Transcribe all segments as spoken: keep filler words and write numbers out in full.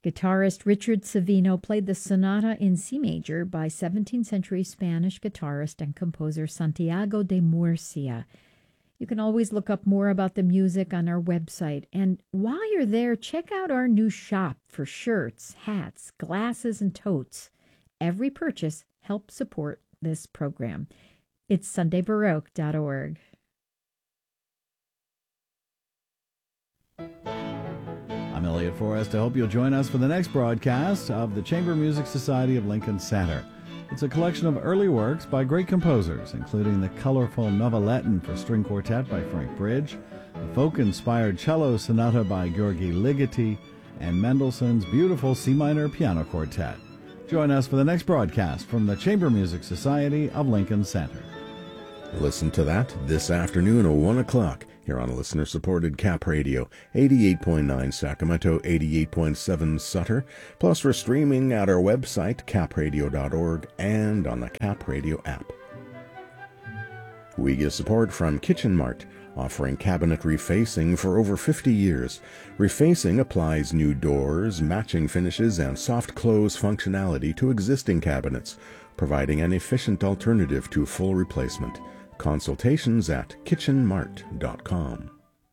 Guitarist Richard Savino played the sonata in C major by seventeenth century Spanish guitarist and composer Santiago de Murcia. You can always look up more about the music on our website. And while you're there, check out our new shop for shirts, hats, glasses, and totes. Every purchase helps support this program. It's sunday baroque dot org. I'm Elliot Forrest. I hope you'll join us for the next broadcast of the Chamber Music Society of Lincoln Center. It's a collection of early works by great composers, including the colorful Noveletton for string quartet by Frank Bridge, the folk-inspired cello sonata by Georgi Ligeti, and Mendelssohn's beautiful C minor piano quartet. Join us for the next broadcast from the Chamber Music Society of Lincoln Center. Listen to that this afternoon at one o'clock here on listener-supported Cap Radio, eighty-eight point nine Sacramento, eighty-eight point seven Sutter, plus for streaming at our website, cap radio dot org, and on the Cap Radio app. We get support from Kitchen Mart, offering cabinet refacing for over fifty years. Refacing applies new doors, matching finishes, and soft close functionality to existing cabinets, providing an efficient alternative to full replacement. Consultations at kitchen mart dot com.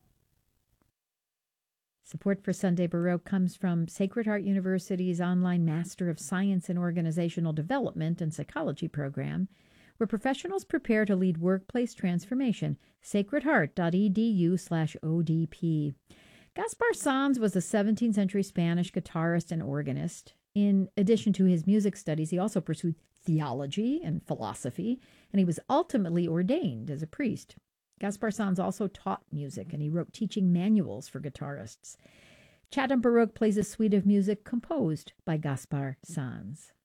Support for Sunday Baroque comes from Sacred Heart University's online Master of Science in Organizational Development and Psychology program, where professionals prepare to lead workplace transformation. sacred heart dot e d u slash O D P. Gaspar Sanz was a seventeenth century Spanish guitarist and organist. In addition to his music studies, he also pursued theology and philosophy, and he was ultimately ordained as a priest. Gaspar Sanz also taught music, and he wrote teaching manuals for guitarists. Chatham Baroque plays a suite of music composed by Gaspar Sanz.